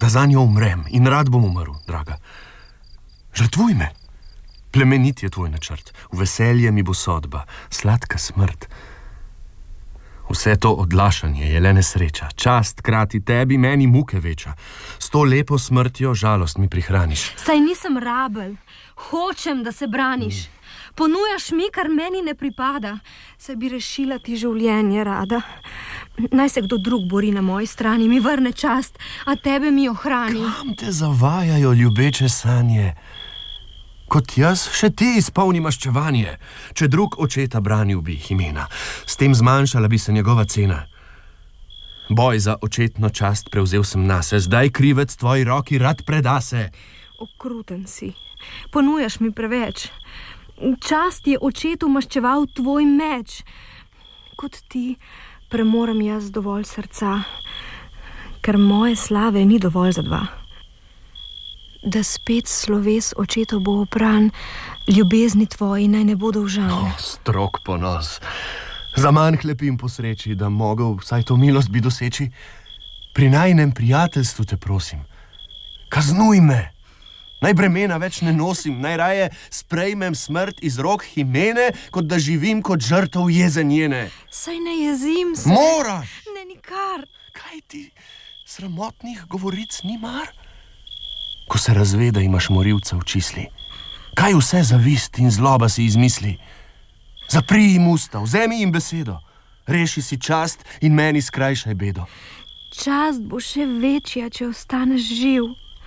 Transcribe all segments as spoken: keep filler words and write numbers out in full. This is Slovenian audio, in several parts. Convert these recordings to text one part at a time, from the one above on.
za njo umrem in rad bom umrl, draga. Žrtvuj me. Plemenit je tvoj načrt. V veselje mi bo sodba, sladka smrt. Vse to odlašanje je le nesreča. Čast krati tebi, meni muke veča. S to lepo smrtjo žalost mi prihraniš. Saj nisem rabel. Hočem, da se braniš. Ponujaš mi, kar meni ne pripada. Saj bi rešila ti življenje rada. Naj se kdo drug bori na moji strani, mi vrne čast, a tebe mi ohrani. Kam te zavajajo ljubeče sanje? Kot jaz, še ti izpolni maščevanje. Če drug očeta branil bi Jimena, s tem zmanjšala bi se njegova cena. Boj za očetno čast prevzel sem nase, zdaj krivec tvoji roki rad preda se. Okruten si, ponujaš mi preveč. Čast je očetu maščeval tvoj meč. Kot ti premorem jaz dovolj srca, ker moje slave ni dovolj za dva. Da spet sloves očetov bo opran, ljubezni tvoji naj ne bodo užane. Oh, strog ponos. Za manj hlepim po sreči, da mogel vsaj to milost bi doseči. Pri najinem prijateljstvu te prosim, kaznuj me. Naj bremena več ne nosim, najraje sprejmem smrt iz rok Jimene, kot da živim kot žrtev jeze njene. Saj ne jezim se. Moraš! Ne nikar. Kaj ti sramotnih govoric ni mar? Ko se razve, da imaš morilca v čisli, kaj vse zavist in zloba si izmisli? Zapri jim usta, vzemi jim besedo, reši si čast in meni skrajšaj bedo. Čast bo še večja, če ostaneš živ.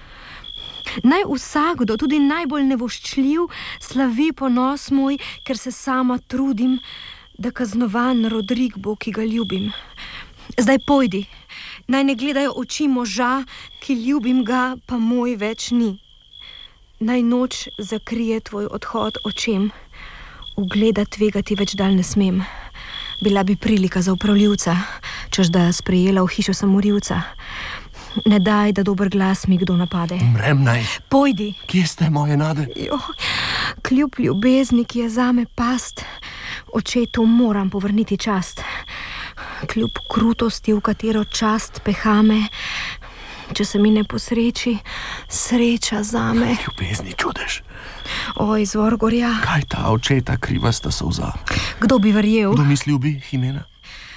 Naj vsakdo, tudi najbolj nevoščljiv, slavi ponos moj, ker se sama trudim, da kaznovan Rodrik bo, ki ga ljubim. Zdaj pojdi, naj ne gledajo oči moža, ki ljubim ga, pa moj več ni. Naj noč zakrije tvoj odhod očem, ugleda tvegati več dal ne smem. Bila bi prilika za upravljivca, češ da sprejela v hišo samorilca. Ne daj, da dober glas mi kdo napade. Umrem naj. Pojdi. Kje ste moje nade? Jo, kljub ljubezni, ki je zame past, očetu moram povrniti čast. Kljub krutosti, v katero čast pehame, če se mi ne posreči, sreča zame. Ljubezni čudež. O, izvor gorja. Kaj ta očeta krivasta solza? Kdo bi verjel? Kdo mislil bi, Jimena?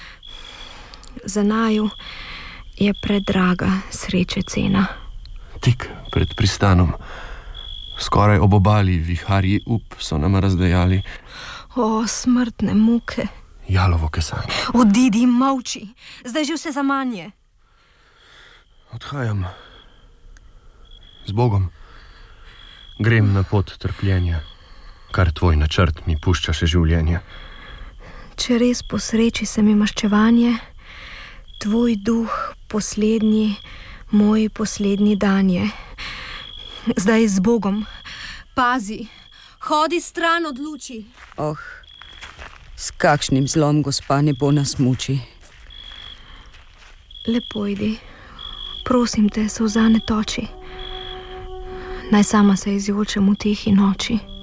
Za naju je predraga sreče cena. Tik pred pristanom, skoraj ob obali, viharji up so nam razdejali. O, smrtne muke. Jalovo kesanje. Odidi, molči, zdaj že vse zamanje. Odhajam. Z Bogom. Grem na pot trpljenja, kar tvoj načrt mi pušča še življenje. Če res po sreči se mi maščevanje, tvoj duh poslednji, moj poslednji dan je. Zdaj z Bogom. Pazi, hodi stran od luči. Oh, s kakšnim zlom gospa ne bo nas muči. Lepo idi, prosim te, solza ne toči. Naj sama se izjočem v tihi noči.